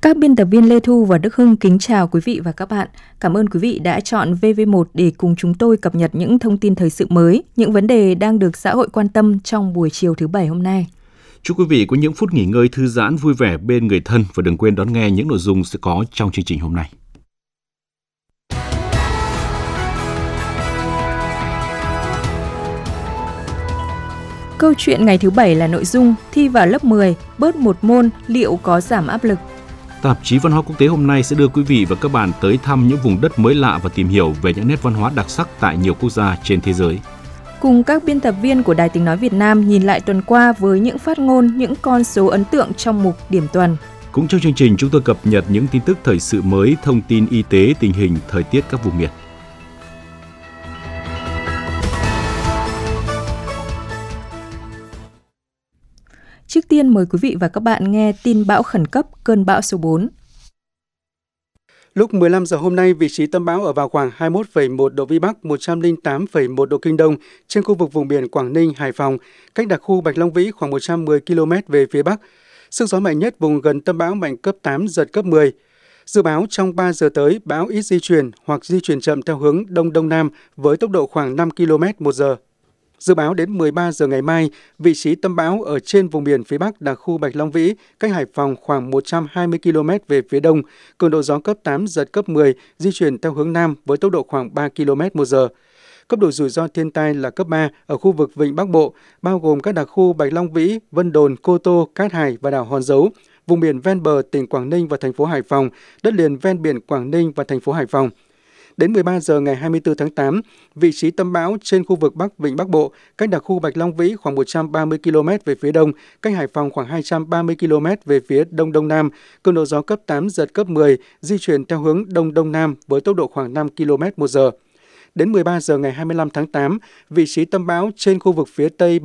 Các biên tập viên Lê Thu và Đức Hưng kính chào quý vị và các bạn. Cảm ơn quý vị đã chọn VV1 để cùng chúng tôi cập nhật những thông tin thời sự mới, những vấn đề đang được xã hội quan tâm trong buổi chiều thứ Bảy hôm nay. Chúc quý vị có những phút nghỉ ngơi thư giãn vui vẻ bên người thân và đừng quên đón nghe những nội dung sẽ có trong chương trình hôm nay. Câu chuyện ngày thứ Bảy là nội dung thi vào lớp 10, bớt một môn, liệu có giảm áp lực? Tạp chí Văn hóa Quốc tế hôm nay sẽ đưa quý vị và các bạn tới thăm những vùng đất mới lạ và tìm hiểu về những nét văn hóa đặc sắc tại nhiều quốc gia trên thế giới. Cùng các biên tập viên của Đài Tiếng nói Việt Nam nhìn lại tuần qua với những phát ngôn, những con số ấn tượng trong mục điểm tuần. Cũng trong chương trình, chúng tôi cập nhật những tin tức thời sự mới, thông tin y tế, tình hình, thời tiết các vùng miền. Trước tiên mời quý vị và các bạn nghe tin bão khẩn cấp cơn bão số 4. Lúc 15 giờ hôm nay, vị trí tâm bão ở vào khoảng 21,1 độ Vĩ Bắc, 108,1 độ Kinh Đông trên khu vực vùng biển Quảng Ninh, Hải Phòng, cách đặc khu Bạch Long Vĩ khoảng 110 km về phía Bắc. Sức gió mạnh nhất vùng gần tâm bão mạnh cấp 8, giật cấp 10. Dự báo trong 3 giờ tới, bão ít di chuyển hoặc di chuyển chậm theo hướng Đông-Đông Nam với tốc độ khoảng 5 km một giờ. Dự báo đến 13 giờ ngày mai, vị trí tâm bão ở trên vùng biển phía Bắc đặc khu Bạch Long Vĩ, cách Hải Phòng khoảng 120 km về phía đông, cường độ gió cấp 8, giật cấp 10, di chuyển theo hướng Nam với tốc độ khoảng 3 km một giờ. Cấp độ rủi ro thiên tai là cấp 3 ở khu vực Vịnh Bắc Bộ, bao gồm các đặc khu Bạch Long Vĩ, Vân Đồn, Cô Tô, Cát Hải và đảo Hòn Dấu, vùng biển ven bờ tỉnh Quảng Ninh và thành phố Hải Phòng, đất liền ven biển Quảng Ninh và thành phố Hải Phòng. Đến 13 giờ ngày 24 tháng 8, vị trí tâm bão trên khu vực Bắc Vịnh Bắc Bộ, cách đặc khu Bạch Long Vĩ khoảng 130 km về phía đông, cách Hải Phòng khoảng 230 km về phía đông-đông nam, cường độ gió cấp 8, giật cấp 10, di chuyển theo hướng đông-đông nam với tốc độ khoảng 5 km một giờ. Đến 13 giờ ngày 25 tháng 8, vị trí tâm bão trên khu vực phía Tây